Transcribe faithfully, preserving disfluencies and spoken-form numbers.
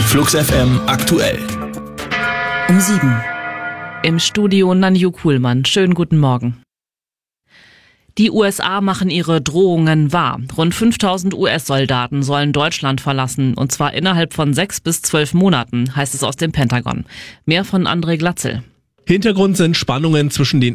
Flux F M aktuell. Um sieben. Im Studio Nanju Kuhlmann. Schönen guten Morgen. Die U S A machen ihre Drohungen wahr. Rund fünftausend U S-Soldaten sollen Deutschland verlassen, und zwar innerhalb von sechs bis zwölf Monaten, heißt es aus dem Pentagon. Mehr von André Glatzel. Hintergrund sind Spannungen zwischen den